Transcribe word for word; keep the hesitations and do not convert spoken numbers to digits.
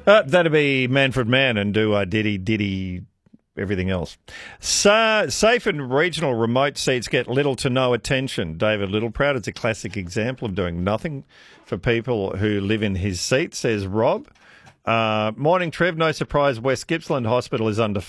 Uh, that'd be Manfred Mann and do uh, Diddy, Diddy, everything else. Sa- safe and regional remote seats get little to no attention. David Littleproud is a classic example of doing nothing for people who live in his seat, says Rob. Uh, morning, Trev. No surprise West Gippsland Hospital is under